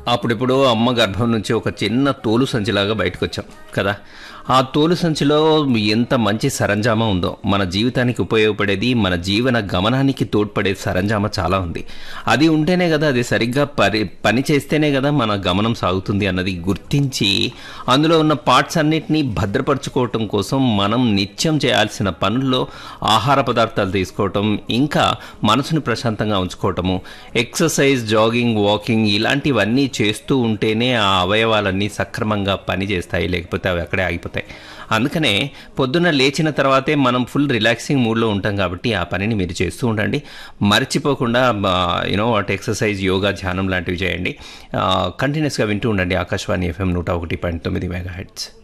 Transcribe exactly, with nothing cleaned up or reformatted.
అప్పుడిప్పుడు అమ్మ గర్భం నుంచి ఒక చిన్న తోలు సంచిలాగా బయటకొచ్చాం కదా. ఆ తోలు సంచిలో ఎంత మంచి సరంజామా ఉందో, మన జీవితానికి ఉపయోగపడేది, మన జీవన గమనానికి తోడ్పడే సరంజామా చాలా ఉంది. అది ఉంటేనే కదా, అది సరిగ్గా పరి పని చేస్తేనే కదా మన గమనం సాగుతుంది అన్నది గుర్తించి అందులో ఉన్న పార్ట్స్ అన్నిటినీ భద్రపరచుకోవటం కోసం మనం నిత్యం చేయాల్సిన పనుల్లో ఆహార పదార్థాలు తీసుకోవటం, ఇంకా మనసుని ప్రశాంతంగా ఉంచుకోవటము, ఎక్సర్సైజ్, జాగింగ్, వాకింగ్ ఇలాంటివన్నీ చేస్తూ ఉంటేనే ఆ అవయవాలన్నీ సక్రమంగా పనిచేస్తాయి, లేకపోతే అవి అక్కడే ఆగిపోతాయి. అందుకనే పొద్దున్న లేచిన తర్వాతే మనం ఫుల్ రిలాక్సింగ్ మూడ్లో ఉంటాం కాబట్టి ఆ పనిని మీరు చేస్తూ ఉండండి. మర్చిపోకుండా యూనో వాట్ ఎక్సర్సైజ్, యోగా, ధ్యానం లాంటివి చేయండి. కంటిన్యూస్గా వింటూ ఉండండి ఆకాశవాణి ఎఫ్ఎం నూట ఒకటి పాయింట్ తొమ్మిది మెగా హెర్ట్జ్.